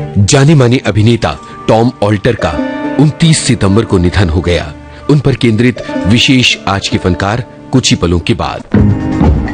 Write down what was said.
जाने माने अभिनेता टॉम ऑल्टर का 29 सितंबर को निधन हो गया। उन पर केंद्रित विशेष आज के फनकार कुछ ही पलों के बाद।